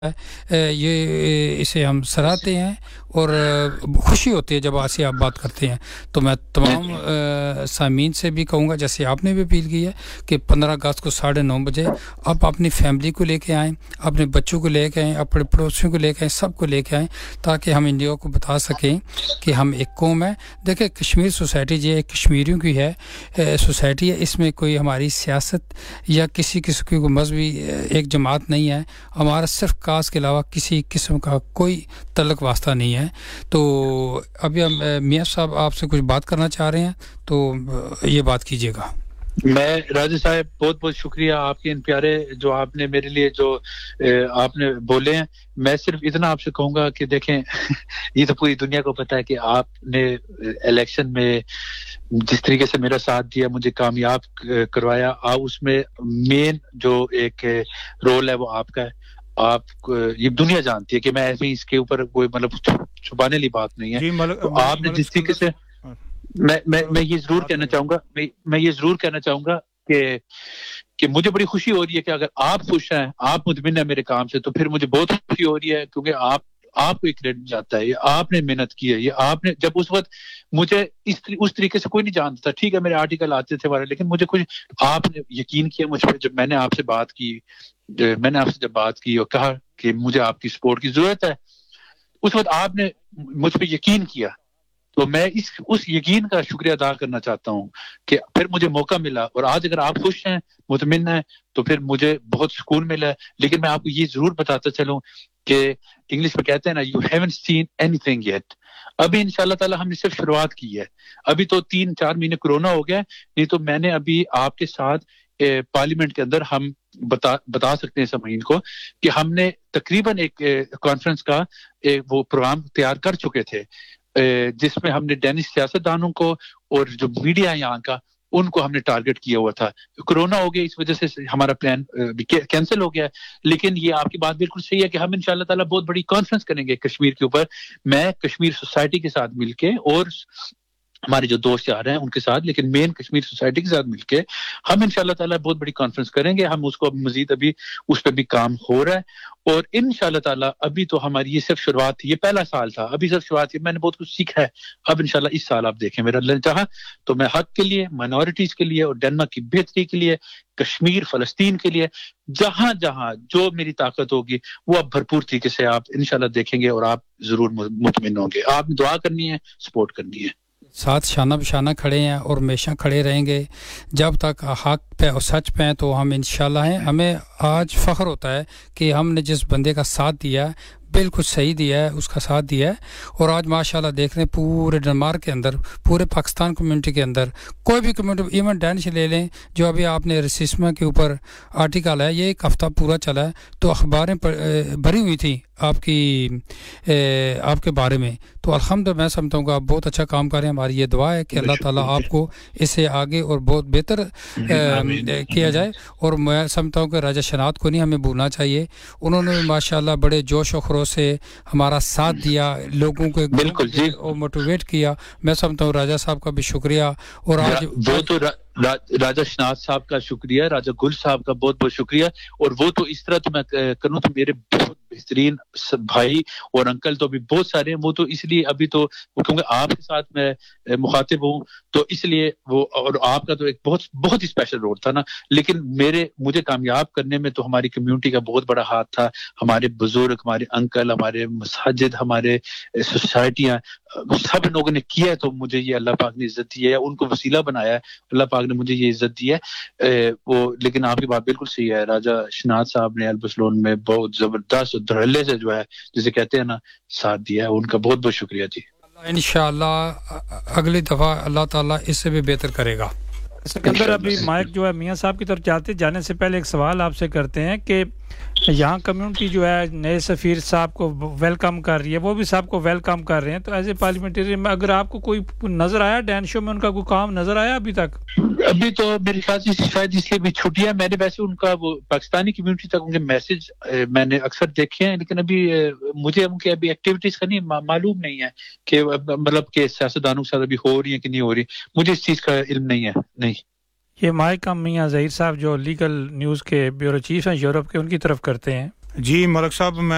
یہ اسے ہم سراہتے ہیں اور خوشی ہوتی ہے جب ایسی آپ بات کرتے ہیں. تو میں تمام سامعین سے بھی کہوں گا جیسے آپ نے بھی اپیل کی ہے کہ 15 اگست کو 9:30 بجے آپ اپنی فیملی کو لے کے آئیں, اپنے بچوں کو لے کے آئیں, اپنے پڑوسیوں کو لے کے آئیں, سب کو لے کے آئیں تاکہ ہم انڈیا کو بتا سکیں کہ ہم ایک قوم ہے. دیکھیں کشمیر سوسائٹی جو ایک کشمیریوں کی ہے سوسائٹی ہے, اس میں کوئی ہماری سیاست یا کسی قسم کی کوئی مذہبی ایک جماعت نہیں ہے. ہمارا صرف کاسٹ کے علاوہ کسی قسم کا کوئی تعلق واسطہ نہیں ہے. تو ابھی میاں صاحب آپ سے کچھ بات کرنا چاہ رہے ہیں تو یہ بات کیجیے گا. میں راجہ صاحب بہت بہت شکریہ آپ کے ان پیارے جو آپ نے میرے لیے جو آپ نے بولے ہیں. میں صرف اتنا آپ سے کہوں گا کہ دیکھیں یہ تو پوری دنیا کو پتہ ہے کہ آپ نے الیکشن میں جس طریقے سے میرا ساتھ دیا, مجھے کامیاب کروایا, اس میں مین جو ایک رول ہے وہ آپ کا ہے. آپ یہ دنیا جانتی ہے کہ میں ایسے ہی اس کے اوپر کوئی مطلب چھپانے والی بات نہیں ہے. تو آپ نے جس طریقے سے میں یہ ضرور کہنا چاہوں گا میں یہ ضرور کہنا چاہوں گا کہ مجھے بڑی خوشی ہو رہی ہے کہ اگر آپ خوش ہیں, آپ مطمئن ہیں میرے کام سے, تو پھر مجھے بہت خوشی ہو رہی ہے کیونکہ آپ کو ایک کریڈٹ جاتا ہے. یہ آپ نے محنت کی ہے, یہ آپ نے جب اس وقت مجھے اس طریقے سے کوئی نہیں جانتا تھا. ٹھیک ہے میرے آرٹیکل آتے تھے والے, لیکن مجھے کچھ آپ نے یقین کیا مجھ پہ. جب میں نے آپ سے بات کی اور کہا کہ مجھے آپ کی سپورٹ کی ضرورت ہے, اس وقت آپ نے مجھ پہ یقین کیا. تو میں اس یقین کا شکریہ ادا کرنا چاہتا ہوں کہ پھر مجھے موقع ملا. اور آج اگر آپ خوش ہیں, مطمئن ہیں, تو پھر مجھے بہت سکون ملا ہے. لیکن میں آپ کو یہ ضرور بتاتا چلوں کہ انگلش میں کہتے ہیں نا, you haven't seen anything yet. ابھی انشاءاللہ تعالی ہم نے صرف شروعات کی ہے. ابھی تو 3-4 مہینے کورونا ہو گیا, نہیں تو میں نے ابھی آپ کے ساتھ پارلیمنٹ کے اندر ہم بتا سکتے ہیں سامعین کو کہ ہم نے تقریباً ایک کانفرنس کا وہ پروگرام تیار کر چکے تھے, جس میں ہم نے ڈینش سیاستدانوں کو اور جو میڈیا یہاں کا ان کو ہم نے ٹارگٹ کیا ہوا تھا. کورونا ہو گیا, اس وجہ سے ہمارا پلان کینسل ہو گیا. لیکن یہ آپ کی بات بالکل صحیح ہے کہ ہم انشاءاللہ تعالی بہت بڑی کانفرنس کریں گے کشمیر کے اوپر. میں کشمیر سوسائٹی کے ساتھ مل کے اور ہمارے جو دوست آ رہے ہیں ان کے ساتھ, لیکن مین کشمیر سوسائٹی کے ساتھ مل کے ہم انشاءاللہ تعالی بہت بڑی کانفرنس کریں گے. ہم اس کو مزید ابھی اس پہ بھی کام ہو رہا ہے. اور انشاءاللہ تعالی ابھی تو ہماری یہ صرف شروعات تھی, یہ پہلا سال تھا, ابھی صرف شروعات تھی. میں نے بہت کچھ سیکھا ہے. اب انشاءاللہ اس سال آپ دیکھیں میرا اللہ چاہا تو میں حق کے لیے, مائنورٹیز کے لیے اور ڈینمارک کی بہتری کے لیے, کشمیر فلسطین کے لیے جہاں جہاں جو میری طاقت ہوگی وہ اب بھرپور طریقے سے آپ انشاءاللہ دیکھیں گے اور آپ ضرور مطمئن ہوں گے. آپ دعا کرنی ہے, سپورٹ کرنی ہے. ساتھ شانہ بشانہ کھڑے ہیں اور ہمیشہ کھڑے رہیں گے جب تک حق پہ اور سچ پہ. تو ہم انشاءاللہ ہیں. ہمیں آج فخر ہوتا ہے کہ ہم نے جس بندے کا ساتھ دیا ہے بالکل صحیح دیا ہے, اس کا ساتھ دیا ہے. اور آج ماشاءاللہ دیکھ رہے ہیں پورے ڈنمارک کے اندر, پورے پاکستان کمیونٹی کے اندر, کوئی بھی کمیونٹی, ایون ڈینش لے لیں جو ابھی آپ نے ریسسما کے اوپر آرٹیکل ہے, یہ ایک ہفتہ پورا چلا ہے تو اخباریں بھری ہوئی تھیں آپ کے بارے میں. تو الحمدللہ میں سمجھتا ہوں کہ آپ بہت اچھا کام کر رہے ہیں. ہماری یہ دعا ہے کہ اللہ تعالیٰ آپ کو اس سے آگے اور بہت بہتر کیا جائے. اور میں سمجھتا ہوں کہ راجہ شناعت کو نہیں ہمیں بھولنا چاہیے. انہوں نے ماشاءاللہ بڑے جوش و خروش سے ہمارا ساتھ دیا, لوگوں کو بالکل جی موٹیویٹ کیا. میں سمجھتا ہوں راجہ صاحب کا بھی شکریہ. اور آج وہ تو راجہ شناعت صاحب کا شکریہ, راجہ گل صاحب کا بہت بہت شکریہ. اور وہ تو اس طرح تو میں کروں تو میرے بہت بہترین بھائی اور انکل تو بھی بہت سارے ہیں. وہ تو اس لیے ابھی تو کیونکہ آپ کے ساتھ میں مخاطب ہوں تو اس لیے وہ, اور آپ کا تو ایک بہت ہی اسپیشل رول تھا نا. لیکن مجھے کامیاب کرنے میں تو ہماری کمیونٹی کا بہت بڑا ہاتھ تھا. ہمارے بزرگ, ہمارے انکل, ہمارے مساجد, ہمارے سوسائٹیاں, سب لوگوں نے کیا ہے. تو مجھے یہ اللہ پاک نے عزت دی ہے, ان کو وسیلہ بنایا ہے. اللہ پاک نے مجھے یہ عزت دی ہے. لیکن آپ کی بات بالکل صحیح ہے. راجہ شناعت صاحب نے البسلون میں بہت زبردست دھڑلے سے جو ہے جسے کہتے ہیں نا ساتھ دیا ہے. ان کا بہت بہت شکریہ جی. انشاءاللہ اگلی دفعہ اللہ تعالیٰ اس سے بھی بہتر کرے گا. سکندر ابھی مائک جو ہے میاں صاحب کی طرف جانے سے پہلے ایک سوال آپ سے کرتے ہیں کہ یہاں کمیونٹی جو ہے نئے سفیر صاحب کو ویلکم کر رہی ہے, وہ بھی صاحب کو ویلکم کر رہے ہیں. تو ایز اے پارلیمنٹرین میں اگر آپ کو کوئی نظر آیا ڈین شو میں ان کا کوئی کام نظر آیا ابھی تک؟ ابھی تو میرے خیال سے شاید اس لیے بھی چھٹیاں, میں نے ویسے ان کا وہ پاکستانی کمیونٹی تک ان کے میسج میں نے اکثر دیکھے ہیں, لیکن ابھی مجھے ان کے ابھی ایکٹیویٹیز کا نہیں معلوم نہیں ہے کہ مطلب کہ سیاستدانوں کے ساتھ ابھی ہو رہی ہیں کہ نہیں ہو رہی. مجھے اس چیز کا علم نہیں ہے. نہیں, یہ مائک ہم میاں ظہیر صاحب جو لیگل نیوز کے بیورو چیف ہیں یورپ کے, ان کی طرف کرتے ہیں. جی ملک صاحب, میں